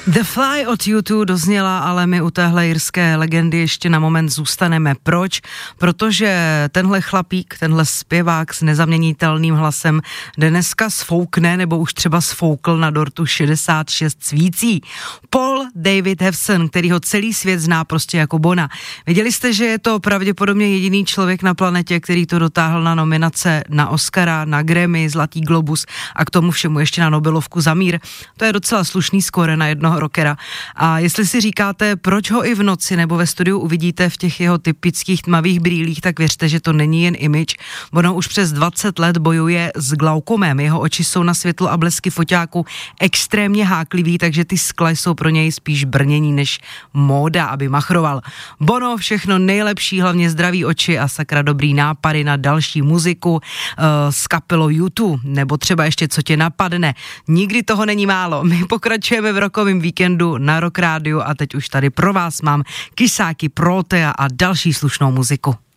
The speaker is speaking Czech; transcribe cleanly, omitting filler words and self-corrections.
The Fly od U2 dozněla, ale my u téhle irské legendy ještě na moment zůstaneme. Proč? Protože tenhle chlapík, tenhle zpěvák s nezaměnitelným hlasem dneska sfoukne, nebo už třeba sfoukl na dortu 66 svící. Paul David Hewson, který ho celý svět zná prostě jako Bona. Věděli jste, že je to pravděpodobně jediný člověk na planetě, který to dotáhl na nominace na Oscara, na Grammy, Zlatý globus a k tomu všemu ještě na Nobelovku za mír. To je docela slušný skóre na jednoho rockera. A jestli si říkáte, proč ho i v noci nebo ve studiu uvidíte v těch jeho typických tmavých brýlích, tak věřte, že to není jen image. Bono už přes 20 let bojuje s glaukomem. Jeho oči jsou na světlo a blesky foťáku extrémně háklivý, takže ty skla jsou pro něj spíš brnění než móda, aby machroval. Bono všechno nejlepší, hlavně zdraví oči a sakra dobrý nápady na další muziku s kapelou U2, nebo třeba ještě co tě napadne. Nikdy toho není málo. My pokračujeme v rokovém víkendu na Rock Rádiu a teď už tady pro vás mám Kysáky, Protea a další slušnou muziku.